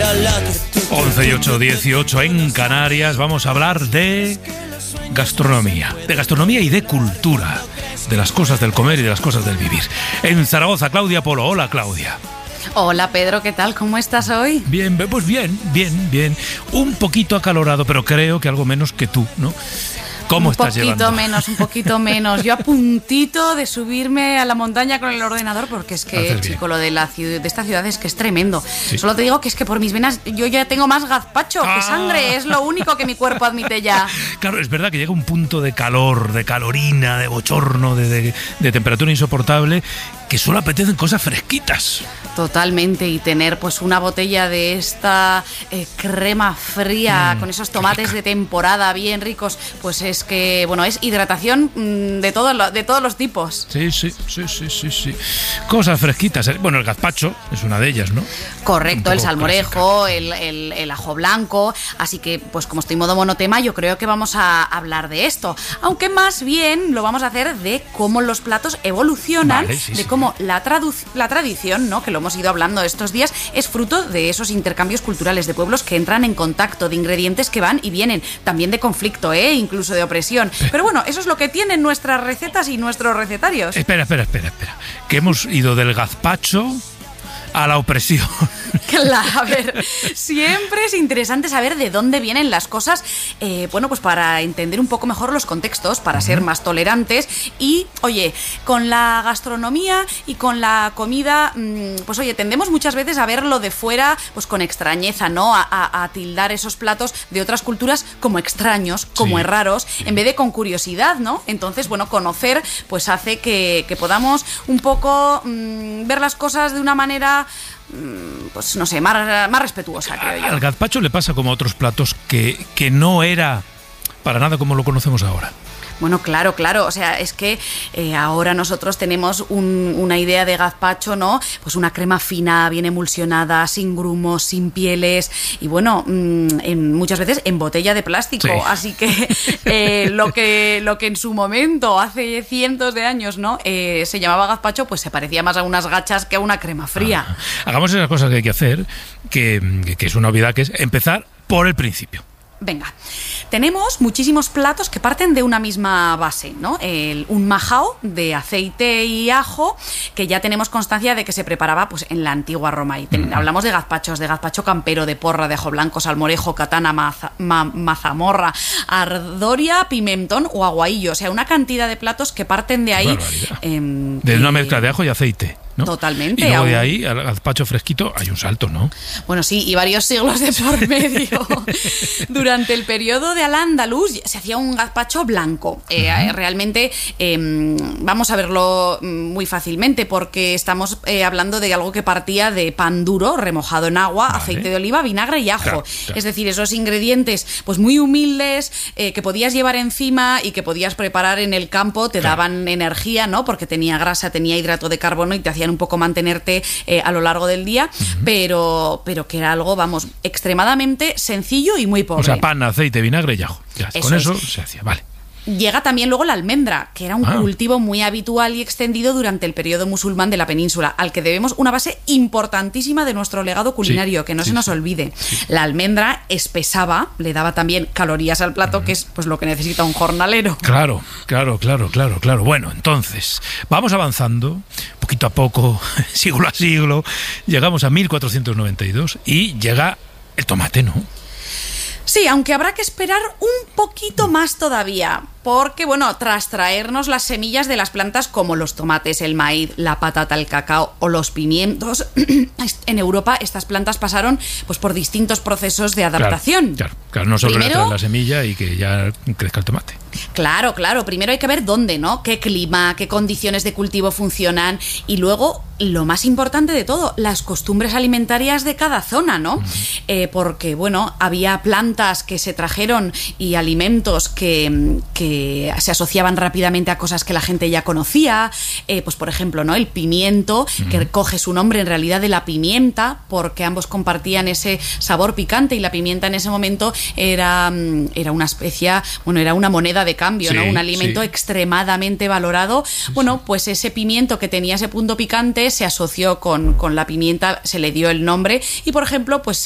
11:18 en Canarias. Vamos a hablar de gastronomía y de cultura, de las cosas del comer y de las cosas del vivir. En Zaragoza, Claudia Polo. Hola, Claudia. Hola, Pedro, ¿qué tal? ¿Cómo estás hoy? Bien, pues bien. Un poquito acalorado, pero creo que algo menos que tú, ¿no? ¿Cómo estás llevando? Un poquito menos. Yo a puntito de subirme a la montaña con el ordenador, porque es que, chico, lo de esta ciudad es que es tremendo. Sí. Solo te digo que es que por mis venas yo ya tengo más gazpacho que sangre. Es lo único que mi cuerpo admite ya. Claro, es verdad que llega un punto de calor, de calorina, de bochorno, de temperatura insoportable, que solo apetecen cosas fresquitas. Totalmente, y tener pues una botella de esta crema fría con esos tomates de temporada bien ricos, pues es que, bueno, es hidratación de todos los tipos. Sí. Cosas fresquitas. Bueno, el gazpacho es una de ellas, ¿no? Correcto, el salmorejo, el ajo blanco. Así que, pues como estoy modo monotema, yo creo que vamos a hablar de esto. Aunque más bien lo vamos a hacer de cómo los platos evolucionan, de cómo la tradición, ¿no?, que lo hemos ido hablando estos días, es fruto de esos intercambios culturales de pueblos que entran en contacto, de ingredientes que van y vienen, también de conflicto, incluso de opresión. Pero bueno, eso es lo que tienen nuestras recetas y nuestros recetarios. Espera. Que hemos ido del gazpacho a la opresión. Claro, a ver, siempre es interesante saber de dónde vienen las cosas, bueno, pues para entender un poco mejor los contextos, para ser más tolerantes. Y, oye, con la gastronomía y con la comida, pues oye, tendemos muchas veces a verlo de fuera, pues con extrañeza, ¿no? A tildar esos platos de otras culturas como extraños, como raros, en vez de con curiosidad, ¿no? Entonces, bueno, conocer, pues hace que podamos un poco ver las cosas de una manera, pues no sé, más respetuosa, creo yo. Al gazpacho le pasa como a otros platos que no era para nada como lo conocemos ahora. Bueno, claro, o sea, es que ahora nosotros tenemos una idea de gazpacho, ¿no? Pues una crema fina, bien emulsionada, sin grumos, sin pieles, y bueno, muchas veces en botella de plástico. Sí. Así que lo que en su momento, hace cientos de años, ¿no?, se llamaba gazpacho, pues se parecía más a unas gachas que a una crema fría. Hagamos esa cosa que hay que hacer, que es una obviedad, que es empezar por el principio. Venga, tenemos muchísimos platos que parten de una misma base, ¿no? Un majao de aceite y ajo, que ya tenemos constancia de que se preparaba pues en la antigua Roma. Y hablamos de gazpacho campero, de porra, de ajo blanco, salmorejo, katana, mazamorra, ardoria, pimentón o aguaillo. O sea, una cantidad de platos que parten de ahí. De una mezcla de ajo y aceite, ¿no? Totalmente. Y luego de ahí al gazpacho fresquito hay un salto, ¿no? Bueno, sí, y varios siglos de por medio. Durante el periodo de Al-Ándalus se hacía un gazpacho blanco. Realmente vamos a verlo muy fácilmente, porque estamos hablando de algo que partía de pan duro, remojado en agua, aceite de oliva, vinagre y ajo. Claro. Es decir, esos ingredientes pues muy humildes, que podías llevar encima y que podías preparar en el campo, te daban energía, ¿no? Porque tenía grasa, tenía hidrato de carbono y te hacían un poco mantenerte a lo largo del día, pero que era algo, vamos, extremadamente sencillo y muy pobre. O sea, pan, aceite, vinagre y ajo. Con eso se hacía, vale. Llega también luego la almendra, que era un cultivo muy habitual y extendido durante el periodo musulmán de la península, al que debemos una base importantísima de nuestro legado culinario, que no se nos olvide. Sí. La almendra espesaba, le daba también calorías al plato, que es pues lo que necesita un jornalero. Claro. Bueno, entonces, vamos avanzando, poquito a poco, siglo a siglo, llegamos a 1492 y llega el tomate, ¿no? Sí, aunque habrá que esperar un poquito más todavía, porque, bueno, tras traernos las semillas de las plantas como los tomates, el maíz, la patata, el cacao o los pimientos, en Europa estas plantas pasaron pues por distintos procesos de adaptación. Claro, no solo traer la semilla y que ya crezca el tomate. Claro, primero hay que ver dónde, ¿no? Qué clima, qué condiciones de cultivo funcionan, y luego, lo más importante de todo, las costumbres alimentarias de cada zona, ¿no? Porque, bueno, había plantas que se trajeron y alimentos que se asociaban rápidamente a cosas que la gente ya conocía, pues por ejemplo, ¿no?, el pimiento, que coge su nombre en realidad de la pimienta, porque ambos compartían ese sabor picante, y la pimienta en ese momento era una especie, bueno, era una moneda de cambio, ¿no? Un alimento extremadamente valorado. Bueno, pues ese pimiento que tenía ese punto picante se asoció con la pimienta, se le dio el nombre, y por ejemplo, pues